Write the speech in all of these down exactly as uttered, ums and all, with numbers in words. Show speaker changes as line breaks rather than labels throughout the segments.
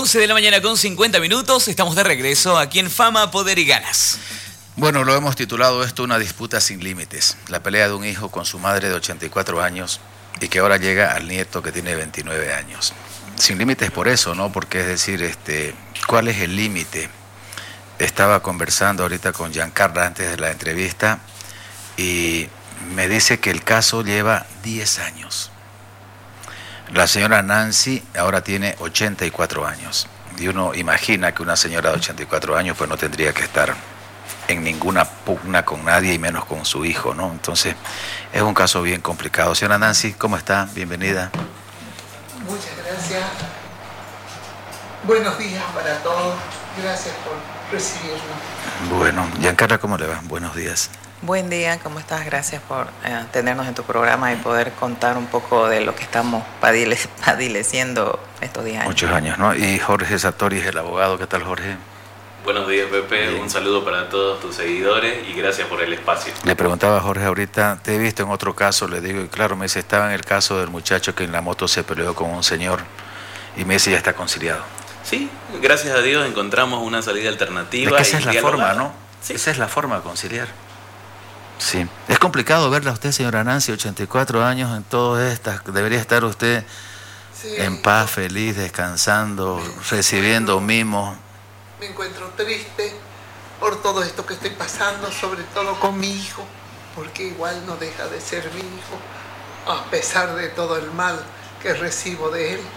once de la mañana con cincuenta minutos, estamos de regreso aquí en Fama, Poder y Ganas.
Bueno, lo hemos titulado esto una disputa sin límites. La pelea de un hijo con su madre de ochenta y cuatro años y que ahora llega al nieto que tiene veintinueve años. Sin límites por eso, ¿no? Porque es decir, este, ¿cuál es el límite? Estaba conversando ahorita con Giancarla antes de la entrevista y me dice que el caso lleva diez años. La señora Nancy ahora tiene ochenta y cuatro años. Y uno imagina que una señora de ochenta y cuatro años pues no tendría que estar en ninguna pugna con nadie y menos con su hijo, ¿no? Entonces, es un caso bien complicado. Señora Nancy, ¿cómo está? Bienvenida.
Muchas gracias. Buenos días para todos. Gracias por recibirnos.
Bueno, Giancarla, ¿cómo le va? Buenos días.
Buen día, ¿cómo estás? Gracias por eh, tenernos en tu programa y poder contar un poco de lo que estamos padile padileciendo estos diez años.
Muchos años, ¿no? Y Jorge Sartori es el abogado. ¿Qué tal, Jorge?
Buenos días, Pepe.
Bien.
Un saludo para todos tus seguidores y gracias por el espacio.
Le preguntaba a Jorge ahorita, te he visto en otro caso, le digo, y claro, me dice, estaba en el caso del muchacho que en la moto se peleó con un señor y me dice, ya está conciliado.
Sí, gracias a Dios encontramos una salida alternativa.
Es que esa
y
es la
dialogada.
forma, ¿no?
Sí.
Esa es la forma de conciliar. Sí. Es complicado verla a usted, señora Nancy, ochenta y cuatro años en todas estas. Debería estar usted
Sí,
en paz, feliz, descansando,
Me
recibiendo
encuentro-
mimos.
Me encuentro triste por todo esto que estoy pasando, sobre todo con mi hijo, porque igual no deja de ser mi hijo, a pesar de todo el mal que recibo de él.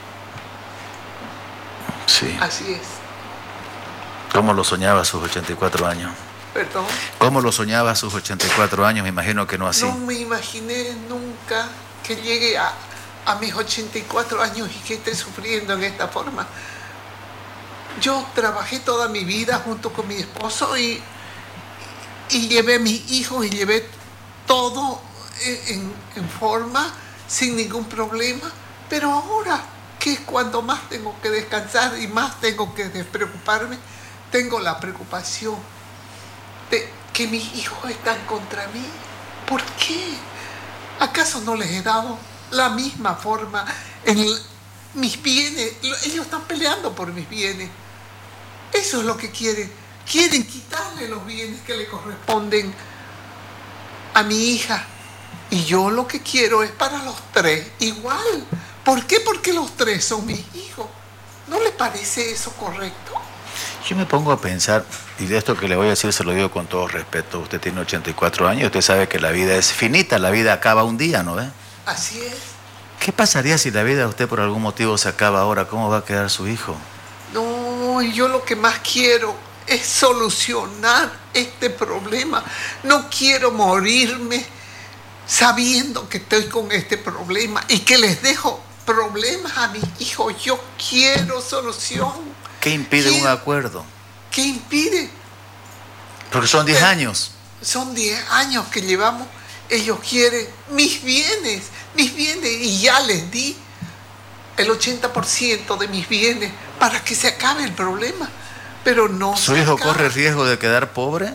Sí.
Así es.
¿Cómo lo soñaba a sus ochenta y cuatro años?
Perdón.
¿Cómo lo soñaba a sus ochenta y cuatro años? Me imagino que no así.
No me imaginé nunca que llegue a, a mis ochenta y cuatro años y que esté sufriendo en esta forma. Yo trabajé toda mi vida junto con mi esposo y, y llevé a mis hijos y llevé todo en, en forma, sin ningún problema. Pero ahora, que es cuando más tengo que descansar y más tengo que despreocuparme, tengo la preocupación de que mis hijos están contra mí. ¿Por qué? ¿Acaso no les he dado la misma forma en el- mis bienes? Ellos están peleando por mis bienes. Eso es lo que quieren. Quieren quitarle los bienes que le corresponden a mi hija. Y yo lo que quiero es para los tres igual. ¿Por qué? Porque los tres son mis hijos. ¿No les parece eso correcto?
Yo me pongo a pensar, y de esto que le voy a decir se lo digo con todo respeto, usted tiene ochenta y cuatro años, usted sabe que la vida es finita, la vida acaba un día, ¿no ve?
Así es.
¿Qué pasaría si la vida de usted por algún motivo se acaba ahora? ¿Cómo va a quedar su hijo?
No, yo lo que más quiero es solucionar este problema. No quiero morirme sabiendo que estoy con este problema y que les dejo problemas a mis hijos. Yo quiero solución.
¿Qué impide un
¿Quién?
acuerdo?
¿Qué impide?
Porque son diez
Eh,
años.
Son diez años que llevamos. Ellos quieren mis bienes, mis bienes, y ya les di el ochenta por ciento de mis bienes para que se acabe el problema. Pero no
¿Su
se
hijo
acaba.
corre riesgo de quedar pobre?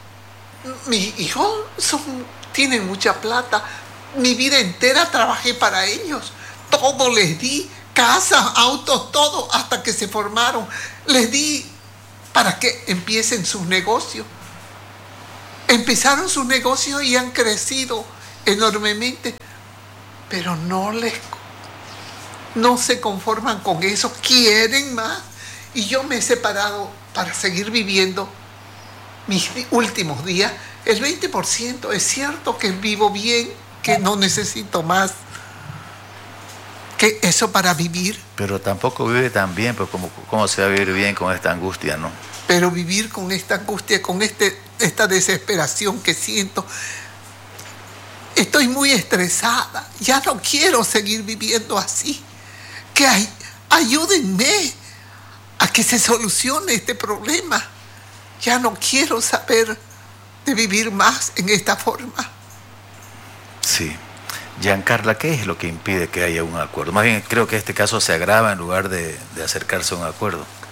Mis hijos son, tienen mucha plata. Mi vida entera trabajé para ellos. Todo les di, casas, autos, todo, hasta que se formaron. Les di para que empiecen sus negocios. Empezaron sus negocios y han crecido enormemente. Pero no les, no se conforman con eso, quieren más. Y yo me he separado para seguir viviendo mis últimos días. El veinte por ciento, es cierto que vivo bien, que no necesito más que eso para vivir,
Pero tampoco vive tan bien, pues como, ¿cómo se va a vivir bien con esta angustia, no?
pero vivir con esta angustia, con este, esta desesperación que siento, estoy muy estresada, ya no quiero seguir viviendo así. Que ay, ayúdenme a que se solucione este problema. Ya no quiero saber de vivir más en esta forma.
Sí. Giancarla, ¿qué es lo que impide que haya un acuerdo? Más bien, creo que este caso se agrava en lugar de, de acercarse a un acuerdo.